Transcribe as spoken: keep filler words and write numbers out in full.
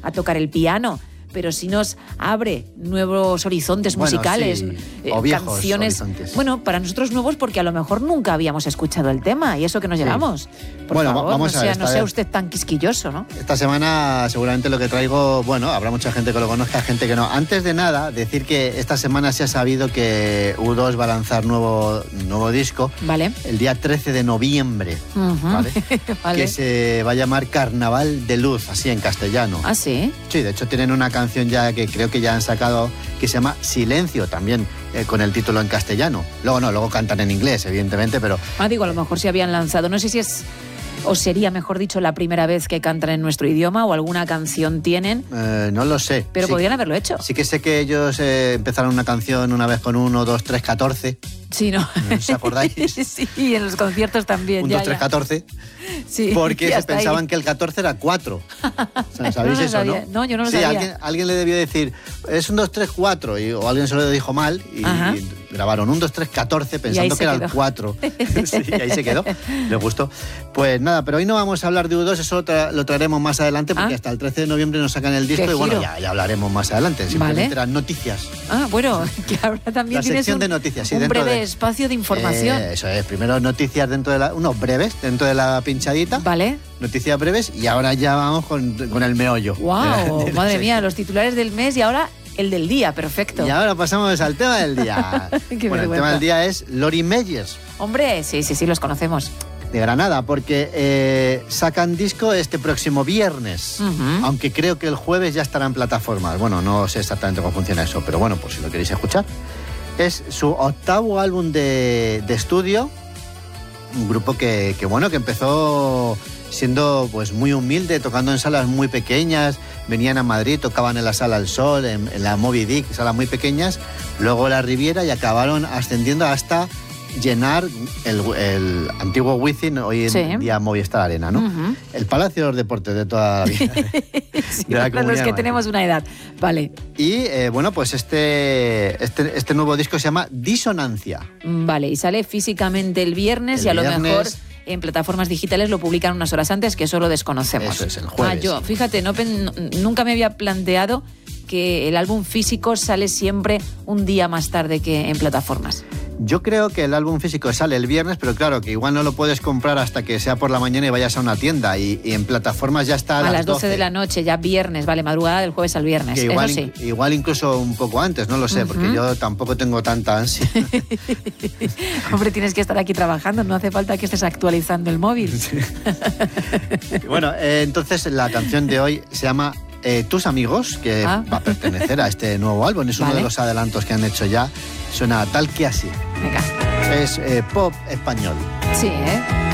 a tocar el piano, pero sí nos abre nuevos horizontes bueno, musicales, sí. eh, o viejos canciones. Horizontes. Bueno, para nosotros nuevos porque a lo mejor nunca habíamos escuchado el tema y eso que nos Sí. llevamos. Por Bueno, favor, vamos no a ver, sea, esta no sea vez- usted tan quisquilloso, ¿no? Esta semana seguramente lo que traigo, bueno, habrá mucha gente que lo conozca, gente que no. Antes de nada, decir que esta semana se ha sabido que U dos va a lanzar nuevo, nuevo disco Vale. el día trece de noviembre, Ujú. ¿vale? Vale. Que se va a llamar Carnaval de Luz, así en castellano. Ah, sí. Sí, de hecho tienen una canción ya que creo que ya han sacado que se llama Silencio, también eh, con el título en castellano. Luego no, luego cantan en inglés, evidentemente, pero Ah, digo, a lo mejor se habían lanzado. No sé si es, o sería, mejor dicho, la primera vez que cantan en nuestro idioma o alguna canción tienen, eh, no lo sé. pero Sí, podrían haberlo hecho. sí que sé que ellos eh, empezaron una canción una vez con uno, dos, tres, catorce. Sí, ¿no? ¿No os acordáis? Sí, en los conciertos también. Un, ya, dos, tres, ya. catorce. Sí, Porque y se hasta ahí. pensaban que el catorce era cuatro. ¿Sabéis No lo eso, sabía. no? No, yo no lo sí, sabía. Alguien, alguien le debió decir, es un dos, tres, cuatro, y, o alguien se lo dijo mal, y, Ajá. y grabaron un, dos, tres, catorce pensando se que era el quedó. cuatro. Sí, y ahí se quedó. Les gustó. Pues nada, pero hoy no vamos a hablar de U dos, eso lo, tra- lo traeremos más adelante, porque Ah. hasta el trece de noviembre nos sacan el disco ¡Qué y bueno, giro! ya, ya hablaremos más adelante. Simplemente Vale. eran noticias. Ah, bueno, que ahora también La tienes sección un, de noticias, sí, un dentro breve de- espacio de información. Eh, eso es, primero noticias dentro de la... unos breves dentro de la pinchadita. Vale. Noticias breves y ahora ya vamos con, con el meollo. Wow, De la- madre mía, los titulares del mes y ahora el del día, perfecto. Y ahora pasamos al tema del día. Qué Bueno, el vergüenza. tema del día es Lori Meyers, Hombre, sí, sí, sí, los conocemos. de Granada, porque eh, sacan disco este próximo viernes. Ujú. Aunque creo que el jueves ya estará en plataformas. Bueno, no sé exactamente cómo funciona eso, pero bueno, por si lo queréis escuchar. Es su octavo álbum de, de estudio. Un grupo que, que, bueno, que empezó siendo pues muy humilde, tocando en salas muy pequeñas. Venían a Madrid, tocaban en la Sala El Sol, en, en la Moby Dick, salas muy pequeñas. Luego la Riviera y acabaron ascendiendo hasta llenar el, el antiguo Wizzing, hoy en Sí. día Movistar Arena, ¿no? Ujú. El Palacio de los Deportes de toda la vida. Sí, de la para Comunidad los de que Madrid. tenemos una edad. Vale, Y eh, bueno, pues este, este, este nuevo disco se llama Disonancia. vale. Y sale físicamente el viernes El y a lo viernes. mejor en plataformas digitales lo publican unas horas antes, que eso lo desconocemos. Eso es, el jueves. Ah, yo, fíjate, no, pen- no- nunca me había planteado que el álbum físico sale siempre un día más tarde que en plataformas. Yo creo que el álbum físico sale el viernes, pero claro, que igual no lo puedes comprar hasta que sea por la mañana y vayas a una tienda. Y, y en plataformas ya está a, A las doce de la noche, ya viernes, vale, madrugada del jueves al viernes. Que igual, Eso sí. in- igual incluso un poco antes, no lo sé, porque yo tampoco tengo tanta ansia. Hombre, tienes que estar aquí trabajando, no hace falta que estés actualizando el móvil. Bueno, eh, entonces la canción de hoy se llama eh, Tus Amigos, que Ah. va a pertenecer a este nuevo álbum. Es uno Vale. de los adelantos que han hecho ya. Suena tal que así. Venga. Es eh, pop español. Sí, ¿eh?